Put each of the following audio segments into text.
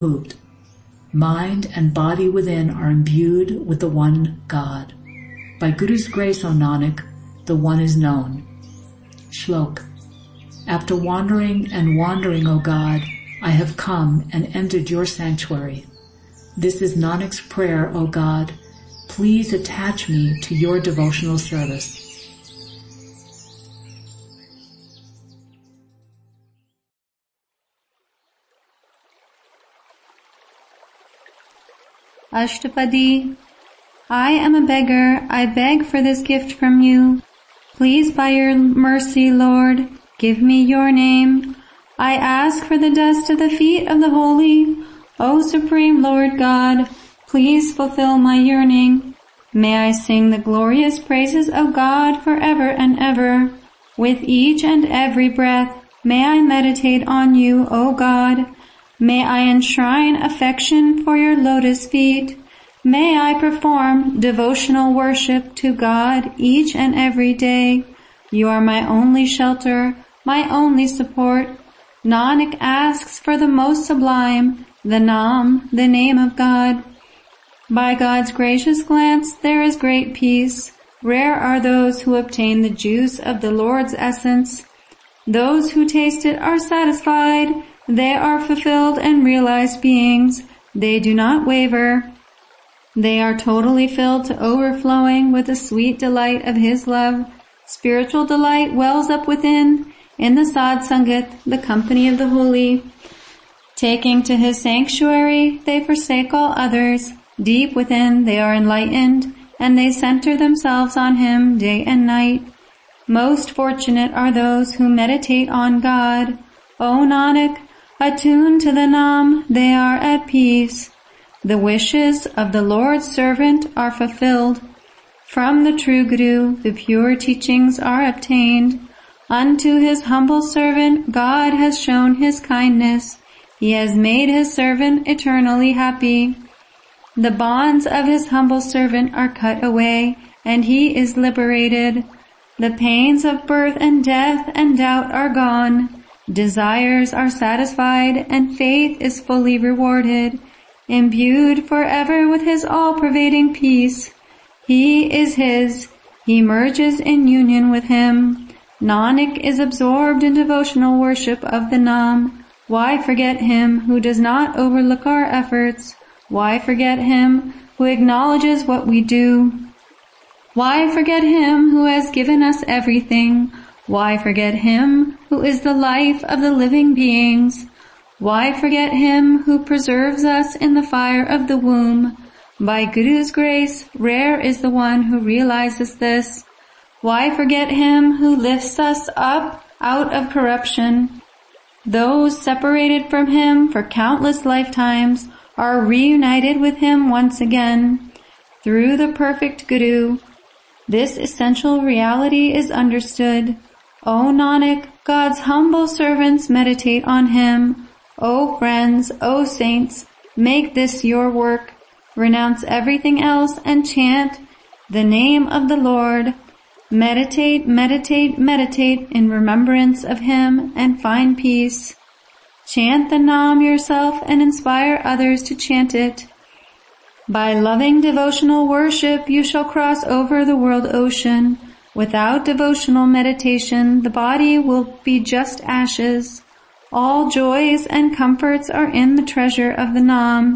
moved. Mind and body within are imbued with the one God. By Guru's grace, O Nanak, the one is known. Shlok. After wandering and wandering, O God, I have come and entered your sanctuary. This is Nanak's prayer, O God. Please attach me to your devotional service. Ashtapadi. I am a beggar. I beg for this gift from you. Please, by your mercy, Lord, give me your name. I ask for the dust of the feet of the holy. O Supreme Lord God, please fulfill my yearning. May I sing the glorious praises of God forever and ever. With each and every breath, may I meditate on you, O God. May I enshrine affection for your lotus feet. May I perform devotional worship to God each and every day. You are my only shelter, my only support. Nanak asks for the most sublime, the Nam, the name of God. By God's gracious glance there is great peace. Rare are those who obtain the juice of the Lord's essence. Those who taste it are satisfied. They are fulfilled and realized beings. They do not waver. They are totally filled to overflowing with the sweet delight of His love. Spiritual delight wells up within, in the Sad Sangat, the company of the holy. Taking to His sanctuary, they forsake all others. Deep within they are enlightened, and they center themselves on Him day and night. Most fortunate are those who meditate on God. O Nanak, attuned to the Nam, they are at peace. The wishes of the Lord's servant are fulfilled. From the true Guru, the pure teachings are obtained. Unto His humble servant, God has shown His kindness. He has made His servant eternally happy. The bonds of His humble servant are cut away, and he is liberated. The pains of birth and death and doubt are gone. Desires are satisfied, and faith is fully rewarded. Imbued forever with His all-pervading peace. He is His. He merges in union with Him. Nanak is absorbed in devotional worship of the Nam. Why forget Him who does not overlook our efforts? Why forget Him who acknowledges what we do? Why forget Him who has given us everything? Why forget Him who is the life of the living beings? Why forget Him who preserves us in the fire of the womb? By Guru's grace, rare is the one who realizes this. Why forget Him who lifts us up out of corruption? Those separated from Him for countless lifetimes are reunited with Him once again. Through the perfect Guru, this essential reality is understood. O Nanak, God's humble servants meditate on Him. O friends, O saints, make this your work. Renounce everything else and chant the name of the Lord. Meditate, meditate, meditate in remembrance of Him and find peace. Chant the Nam yourself and inspire others to chant it. By loving devotional worship you shall cross over the world ocean. Without devotional meditation the body will be just ashes. All joys and comforts are in the treasure of the Nam.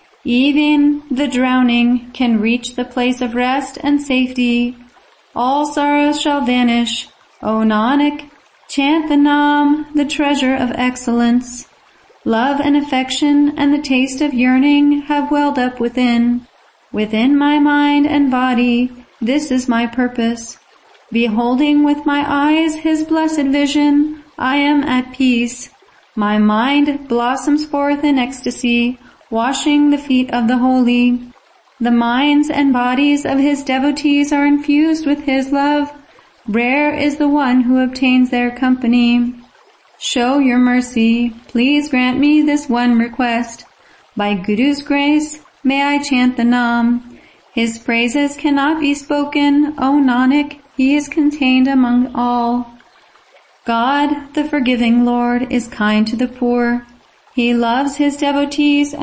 Even the drowning can reach the place of rest and safety. All sorrows shall vanish. O Nanak, chant the Nam, the treasure of excellence. Love and affection and the taste of yearning have welled up within. Within my mind and body, this is my purpose. Beholding with my eyes His blessed vision, I am at peace. My mind blossoms forth in ecstasy, washing the feet of the holy. The minds and bodies of His devotees are infused with His love. Rare is the one who obtains their company. Show your mercy. Please grant me this one request. By Guru's grace, may I chant the Nam. His praises cannot be spoken. O Nanak, He is contained among all. God, the forgiving Lord, is kind to the poor. He loves His devotees